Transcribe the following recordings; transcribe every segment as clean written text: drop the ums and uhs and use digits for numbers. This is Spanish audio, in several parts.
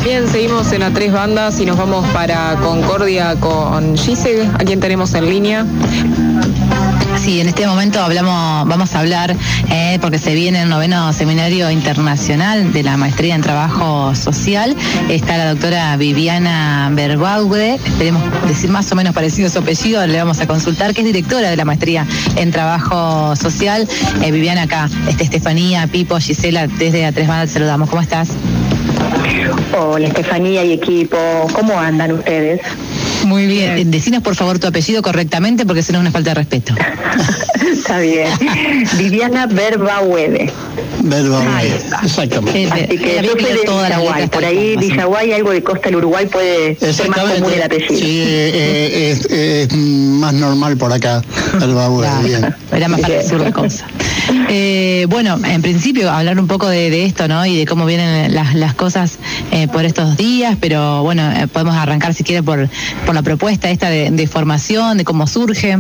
Bien, seguimos en A Tres Bandas y nos vamos para Concordia con Gise, a quien tenemos en línea. Sí, en este momento vamos a hablar, porque se viene el 9º Seminario Internacional de la Maestría en Trabajo Social. Está la doctora Viviana Berbaude, esperemos decir más o menos parecido a su apellido, le vamos a consultar, que es directora de la Maestría en Trabajo Social. Viviana, acá, Estefanía, Pipo, Gisela, desde A Tres Bandas, saludamos. ¿Cómo estás? Hola, Estefanía y equipo, ¿cómo andan ustedes? Muy bien. Decinos por favor tu apellido correctamente, porque si no es una falta de respeto. Está bien. Viviana Berbaude. Exactamente. Así que yo soy de Villaguay. Por ahí Villaguay, algo de costa del Uruguay puede ser más común el apellido. Sí, es más normal por acá. Berbaude, claro, bien. Era más para el sur la cosa. Bueno, en principio hablar un poco de esto, ¿no? Y de cómo vienen las cosas por estos días, pero bueno, podemos arrancar si quiere por la propuesta esta de formación, de cómo surge.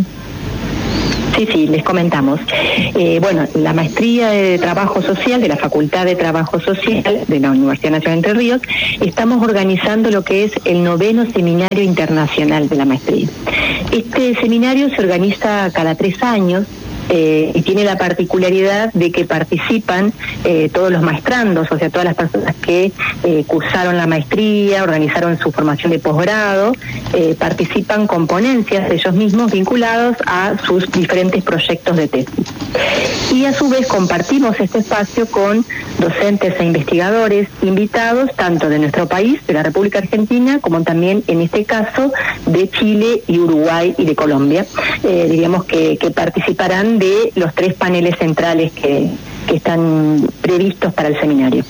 Sí, les comentamos. Bueno, la Maestría de Trabajo Social de la Facultad de Trabajo Social de la Universidad Nacional de Entre Ríos, estamos organizando lo que es el 9º Seminario Internacional de la Maestría. Este seminario se organiza cada 3 años. Y tiene la particularidad de que participan todos los maestrandos, o sea, todas las personas que cursaron la maestría, organizaron su formación de posgrado, participan con ponencias de ellos mismos vinculados a sus diferentes proyectos de tesis. Y a su vez compartimos este espacio con docentes e investigadores invitados tanto de nuestro país, de la República Argentina, como también en este caso de Chile y Uruguay y de Colombia, diríamos que participarán de los 3 paneles centrales que están previstos para el seminario.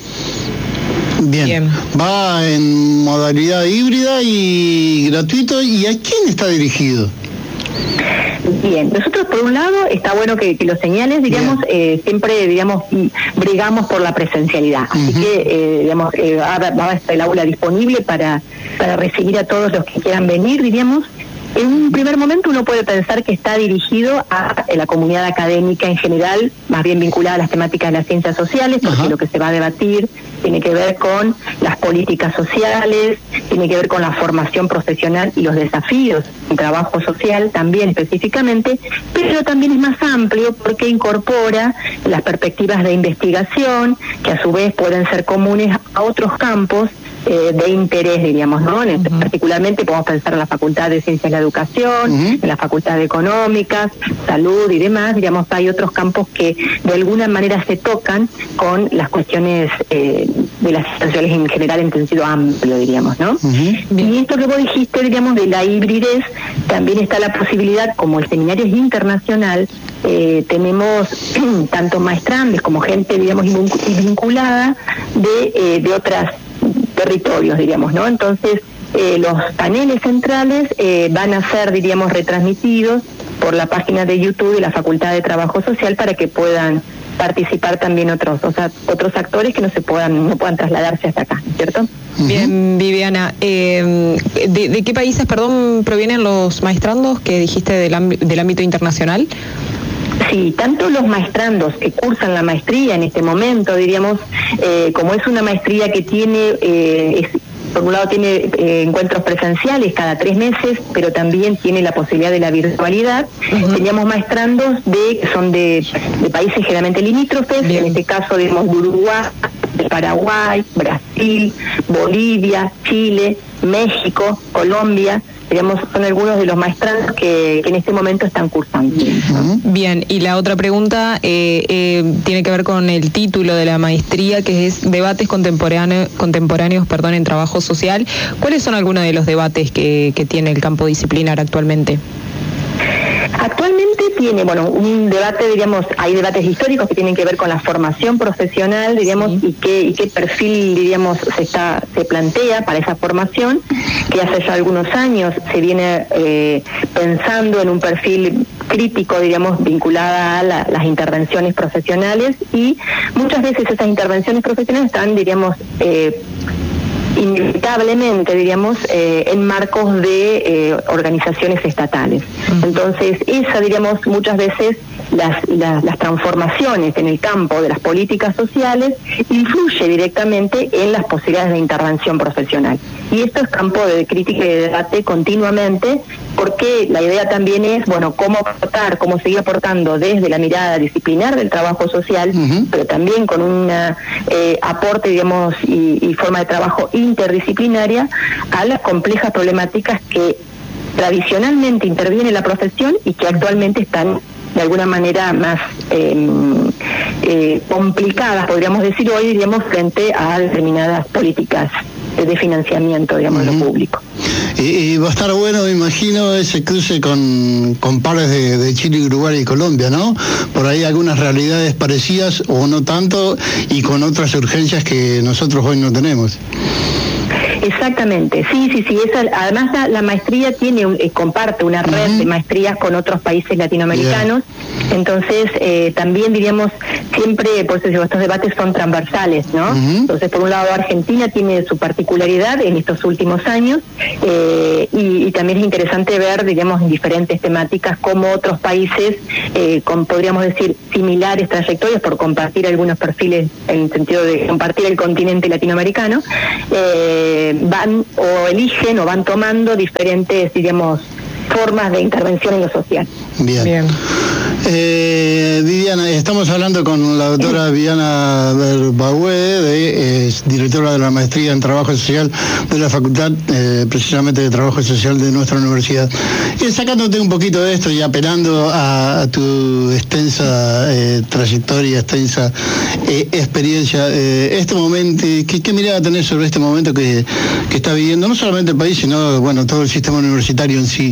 Bien. Va en modalidad híbrida y gratuito. ¿Y a quién está dirigido? Bien, nosotros por un lado está bueno que lo señales, digamos, siempre, digamos, brigamos por la presencialidad, así que, digamos, va a estar el aula disponible para recibir a todos los que quieran venir, diríamos. En un primer momento uno puede pensar que está dirigido a la comunidad académica en general, más bien vinculada a las temáticas de las ciencias sociales, porque lo que se va a debatir tiene que ver con las políticas sociales, tiene que ver con la formación profesional y los desafíos en trabajo social también específicamente, pero también es más amplio porque incorpora las perspectivas de investigación, que a su vez pueden ser comunes a otros campos de interés, diríamos, ¿no? Particularmente podemos pensar en la Facultad de Ciencias de la Educación, en la Facultad de Económicas, Salud y demás, digamos, hay otros campos que de alguna manera se tocan con las cuestiones de las ciencias sociales en general en sentido amplio, diríamos, ¿no? Y esto que vos dijiste, digamos, de la hibridez, también está la posibilidad, como el seminario es internacional, tenemos tanto maestrandes como gente, digamos, vinculada de otras territorios, diríamos, ¿no? Entonces, los paneles centrales van a ser, diríamos, retransmitidos por la página de YouTube de la Facultad de Trabajo Social para que puedan participar también otros actores que no puedan trasladarse hasta acá, ¿cierto? Bien, Viviana, ¿de qué países, perdón, provienen los maestrandos que dijiste del ámbito internacional? Sí, tanto los maestrandos que cursan la maestría en este momento, diríamos, como es una maestría que tiene, por un lado tiene encuentros presenciales cada 3 meses, pero también tiene la posibilidad de la virtualidad. Teníamos maestrandos que son de países generalmente limítrofes, en este caso, digamos, de Uruguay, de Paraguay, Brasil, Bolivia, Chile, México, Colombia. Digamos, son algunos de los maestrandos que en este momento están cursando. Bien, y la otra pregunta tiene que ver con el título de la maestría, que es Debates Contemporáneos en Trabajo Social. ¿Cuáles son algunos de los debates que tiene el campo disciplinar actualmente? Actualmente tiene, un debate, diríamos, hay debates históricos que tienen que ver con la formación profesional, diríamos, y qué perfil, diríamos, se plantea para esa formación, que hace ya algunos años se viene pensando en un perfil crítico, diríamos, vinculada a las intervenciones profesionales, y muchas veces esas intervenciones profesionales están, diríamos, inevitablemente, diríamos, en marcos de organizaciones estatales. Entonces, esa, diríamos, muchas veces las transformaciones en el campo de las políticas sociales influye directamente en las posibilidades de intervención profesional. Y esto es campo de crítica y de debate continuamente, porque la idea también es, bueno, cómo seguir aportando desde la mirada disciplinar del trabajo social, pero también con un aporte, digamos, y forma de trabajo interdisciplinaria a las complejas problemáticas que tradicionalmente interviene la profesión y que actualmente están de alguna manera más complicadas, podríamos decir hoy, diríamos, frente a determinadas políticas de financiamiento, digamos, de lo público. Y va a estar bueno, me imagino, ese cruce con pares de Chile, Uruguay y Colombia, ¿no? Por ahí algunas realidades parecidas o no tanto, y con otras urgencias que nosotros hoy no tenemos. Exactamente, sí, además la maestría comparte una red de maestrías con otros países latinoamericanos, entonces también diríamos, siempre, por eso digo, estos debates son transversales, ¿no? Entonces, por un lado, Argentina tiene su particularidad en estos últimos años, y también es interesante ver, diríamos, en diferentes temáticas cómo otros países, con, podríamos decir, similares trayectorias, por compartir algunos perfiles en el sentido de compartir el continente latinoamericano, van o eligen o van tomando diferentes, diríamos, formas de intervención en lo social. Bien. Viviana, estamos hablando con la doctora Viviana Berbahuede, es directora de la maestría en Trabajo Social de la Facultad, precisamente de Trabajo Social de nuestra universidad. Y sacándote un poquito de esto y apelando a tu extensa trayectoria, extensa experiencia, este momento, ¿qué mirada tenés sobre este momento que está viviendo no solamente el país, sino, bueno, todo el sistema universitario en sí?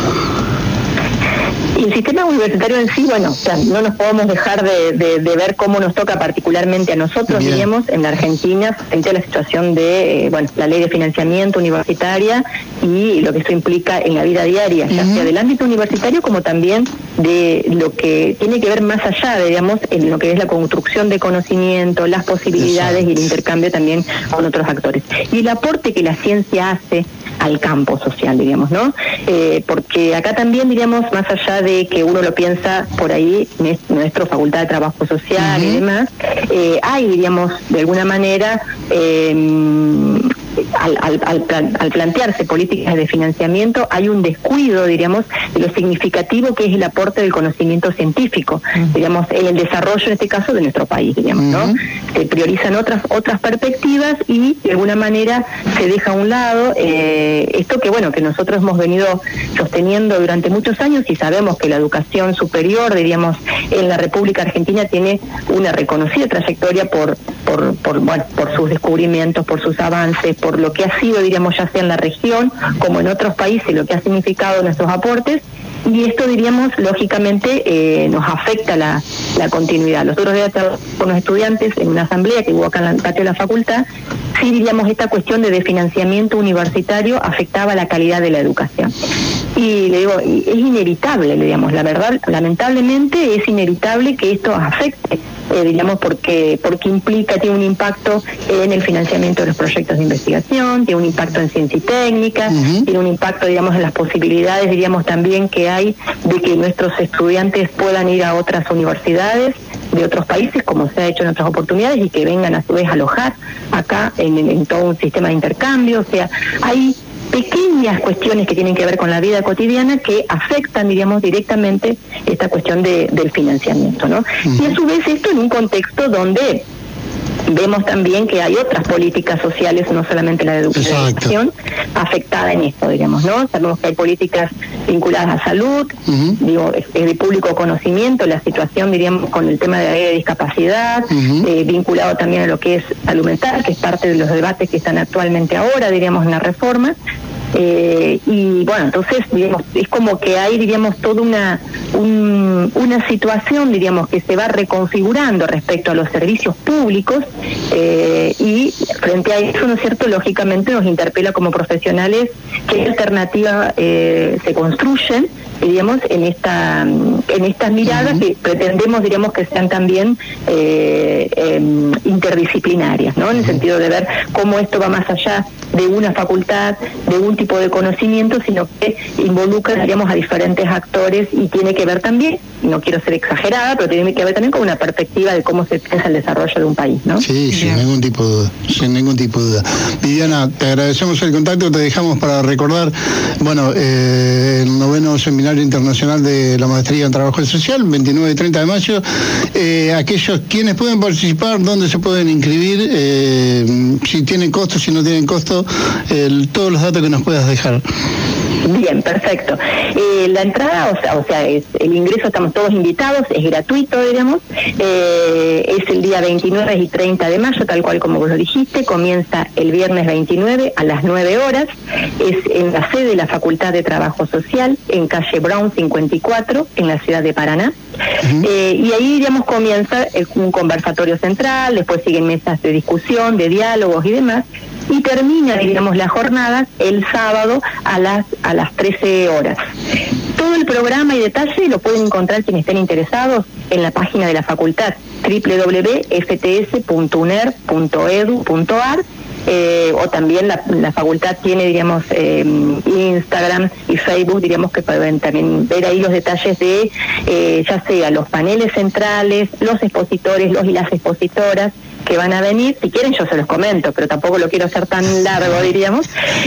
Y el sistema universitario en sí, bueno, o sea, no nos podemos dejar de ver cómo nos toca particularmente a nosotros, diríamos, en la Argentina, frente a la situación de, la ley de financiamiento universitaria y lo que esto implica en la vida diaria, ya sea del ámbito universitario como también de lo que tiene que ver más allá, digamos, en lo que es la construcción de conocimiento, las posibilidades y el intercambio también con otros actores. Y el aporte que la ciencia hace al campo social, diríamos, ¿no? Porque acá también, diríamos, más allá de que uno lo piensa por ahí, en nuestra Facultad de Trabajo Social y demás, hay, diríamos, de alguna manera, al plantearse políticas de financiamiento, hay un descuido, diríamos, de lo significativo que es el aporte del conocimiento científico, diríamos, en el desarrollo, en este caso, de nuestro país, digamos, ¿no? Se priorizan otras perspectivas y, de alguna manera, se deja a un lado esto que, bueno, que nosotros hemos venido sosteniendo durante muchos años, y sabemos que la educación superior, diríamos, en la República Argentina tiene una reconocida trayectoria por sus descubrimientos, por sus avances, por lo que ha sido, diríamos, ya sea en la región como en otros países, lo que ha significado nuestros aportes. Y esto, diríamos, lógicamente nos afecta la continuidad. Los otros días con los estudiantes en una asamblea que hubo acá en el patio de la facultad, sí, diríamos, esta cuestión de financiamiento universitario afectaba la calidad de la educación. Y le digo, es inevitable, digamos, la verdad, lamentablemente es inevitable que esto afecte, digamos, porque tiene un impacto en el financiamiento de los proyectos de investigación, tiene un impacto en ciencia y técnica, tiene un impacto, digamos, en las posibilidades, diríamos, también que hay de que nuestros estudiantes puedan ir a otras universidades de otros países, como se ha hecho en otras oportunidades, y que vengan a su vez a alojar acá en todo un sistema de intercambio. O sea, hay pequeñas cuestiones que tienen que ver con la vida cotidiana que afectan, diríamos, directamente esta cuestión del financiamiento, ¿no? Y a su vez esto en un contexto donde vemos también que hay otras políticas sociales, no solamente la de educación, afectada en esto, digamos, ¿no? Sabemos que hay políticas vinculadas a salud, digo, es de público conocimiento la situación, diríamos, con el tema de la discapacidad, vinculado también a lo que es salud mental, que es parte de los debates que están actualmente ahora, diríamos, en la reforma. Y bueno, entonces, digamos, es como que hay, diríamos, toda una situación, diríamos, que se va reconfigurando respecto a los servicios públicos, y frente a eso, ¿no es cierto?, lógicamente nos interpela como profesionales qué alternativas se construyen, diríamos, en estas miradas que pretendemos, diríamos, que sean también interdisciplinarias, ¿no? En el sentido de ver cómo esto va más allá de una facultad, de un tipo de conocimiento, sino que involucra, digamos, a diferentes actores y tiene que ver también, no quiero ser exagerada, pero tiene que ver también con una perspectiva de cómo se piensa el desarrollo de un país, ¿no? Sí, sin ningún tipo de duda. Viviana, te agradecemos el contacto, te dejamos para recordar, bueno, el 9º Seminario Internacional de la Maestría en Trabajo Social, 29 y 30 de mayo. Aquellos quienes pueden participar, dónde se pueden inscribir, si tienen costo, si no tienen costo, todos los datos que nos puedas dejar. Bien, perfecto. La entrada, o sea, es el ingreso, estamos todos invitados, es gratuito, digamos, es el día 29 y 30 de mayo, tal cual como vos lo dijiste, comienza el viernes 29 a las 9 horas, es en la sede de la Facultad de Trabajo Social, en calle Brown 54, en la ciudad de Paraná. Y ahí, digamos, comienza un conversatorio central, después siguen mesas de discusión, de diálogos y demás, y termina, digamos, la jornada el sábado a las 13 horas. Todo el programa y detalle lo pueden encontrar quienes estén interesados en la página de la facultad, www.fts.uner.edu.ar, o también la facultad tiene, digamos, Instagram y Facebook, diríamos, que pueden también ver ahí los detalles de ya sea los paneles centrales, los expositores, los y las expositoras que van a venir. Si quieren yo se los comento, pero tampoco lo quiero hacer tan largo, diríamos.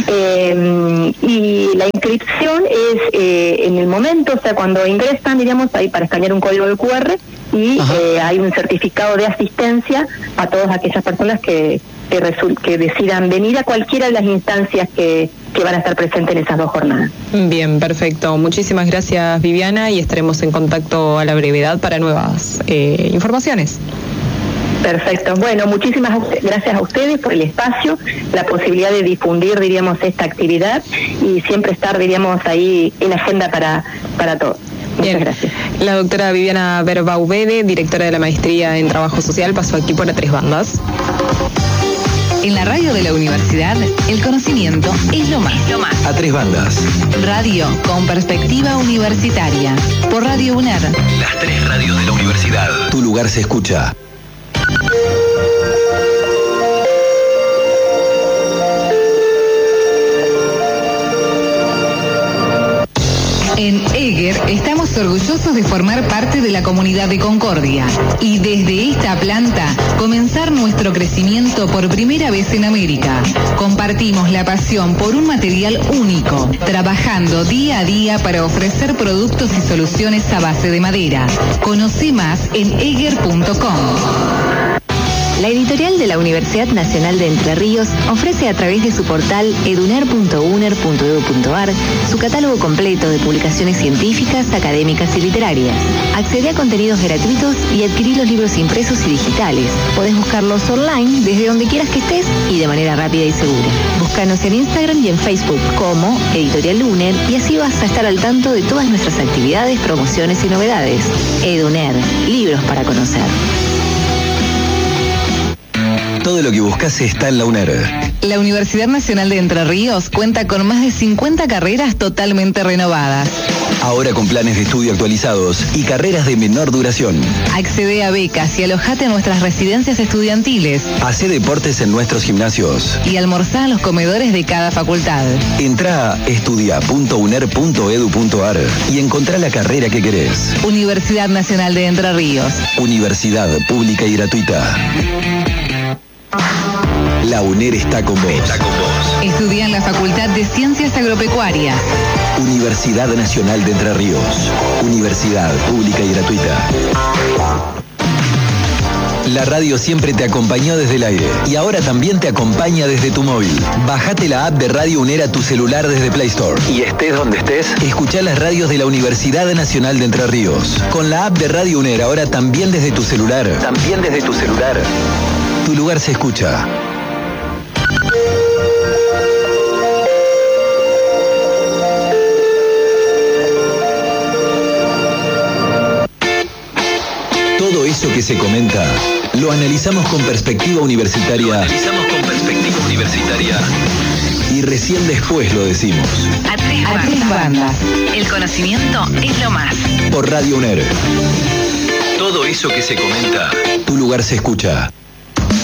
Y la inscripción es en el momento, o sea, cuando ingresan, diríamos, ahí para escanear un código de QR y hay un certificado de asistencia a todas aquellas personas que decidan venir a cualquiera de las instancias que van a estar presentes en esas 2 jornadas. Bien, perfecto. Muchísimas gracias, Viviana, y estaremos en contacto a la brevedad para nuevas informaciones. Perfecto. Bueno, muchísimas gracias a ustedes por el espacio, la posibilidad de difundir, diríamos, esta actividad y siempre estar, diríamos, ahí en agenda para todos. Muchas gracias. La doctora Viviana Berbaubede, directora de la Maestría en Trabajo Social, pasó aquí por A Tres Bandas. En la radio de la universidad, el conocimiento es lo más. A Tres Bandas. Radio con perspectiva universitaria. Por Radio UNER. Las 3 radios de la universidad. Tu lugar se escucha. En EGER estamos orgullosos de formar parte de la comunidad de Concordia y desde esta planta comenzar nuestro crecimiento por primera vez en América. Compartimos la pasión por un material único, trabajando día a día para ofrecer productos y soluciones a base de madera. Conoce más en eger.com. La editorial de la Universidad Nacional de Entre Ríos ofrece a través de su portal eduner.uner.edu.ar su catálogo completo de publicaciones científicas, académicas y literarias. Accede a contenidos gratuitos y adquirí los libros impresos y digitales. Podés buscarlos online desde donde quieras que estés y de manera rápida y segura. Búscanos en Instagram y en Facebook como Editorial UNER y así vas a estar al tanto de todas nuestras actividades, promociones y novedades. EduNer, libros para conocer. Todo lo que buscas está en la UNER. La Universidad Nacional de Entre Ríos cuenta con más de 50 carreras totalmente renovadas. Ahora con planes de estudio actualizados y carreras de menor duración. Accede a becas y alojate en nuestras residencias estudiantiles. Hacé deportes en nuestros gimnasios. Y almorzá en los comedores de cada facultad. Entrá a estudia.uner.edu.ar y encontrá la carrera que querés. Universidad Nacional de Entre Ríos. Universidad pública y gratuita. La UNER está con vos. Estudia en la Facultad de Ciencias Agropecuarias. Universidad Nacional de Entre Ríos. Universidad pública y gratuita. La radio siempre te acompañó desde el aire y ahora también te acompaña desde tu móvil. Bajate la app de Radio UNER a tu celular desde Play Store. Y estés donde estés, escuchá las radios de la Universidad Nacional de Entre Ríos. Con la app de Radio UNER ahora también desde tu celular. Tu lugar se escucha. Todo eso que se comenta, lo analizamos con perspectiva universitaria. Y recién después lo decimos. A tres bandas. El conocimiento es lo más. Por Radio UNER. Todo eso que se comenta, tu lugar se escucha.